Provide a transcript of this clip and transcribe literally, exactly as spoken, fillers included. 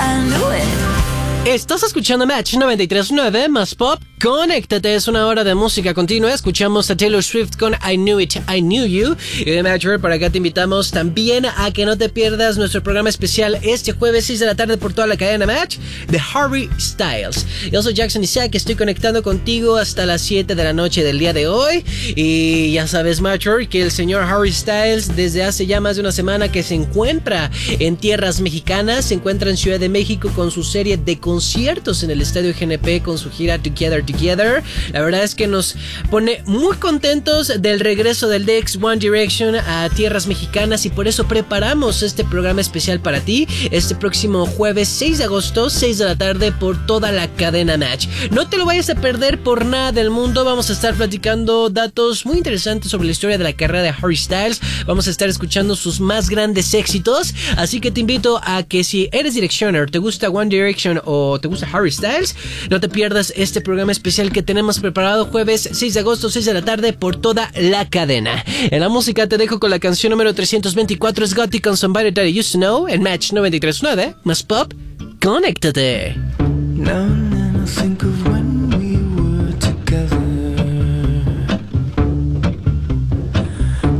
I knew it. Estás escuchando Match noventa y tres punto nueve más Pop. Conéctate, es una hora de música continua. Escuchamos a Taylor Swift con I Knew It, I Knew You. Y de Match World, por acá te invitamos también a que no te pierdas nuestro programa especial este jueves seis de la tarde por toda la cadena Match de Harry Styles. Yo soy Jackson Isaac, estoy conectando contigo hasta las siete de la noche del día de hoy. Y ya sabes, Match World, que el señor Harry Styles desde hace ya más de una semana que se encuentra en tierras mexicanas, se encuentra en Ciudad de México con su serie de conciertos en el Estadio G N P con su gira Together Together. La verdad es que nos pone muy contentos del regreso del de ex One Direction a tierras mexicanas y por eso preparamos este programa especial para ti este próximo jueves seis de agosto, seis de la tarde por toda la cadena Match. No te lo vayas a perder por nada del mundo. Vamos a estar platicando datos muy interesantes sobre la historia de la carrera de Harry Styles. Vamos a estar escuchando sus más grandes éxitos, así que te invito a que si eres Directioner, te gusta One Direction o te gusta Harry Styles, no te pierdas este programa especial que tenemos preparado jueves seis de agosto, seis de la tarde por toda la cadena. En la música te dejo con la canción número trescientos veinticuatro, es Gotti con Somebody That I Used To Know en Match noventa y tres punto nueve más Pop. Conéctate. Now and then I think of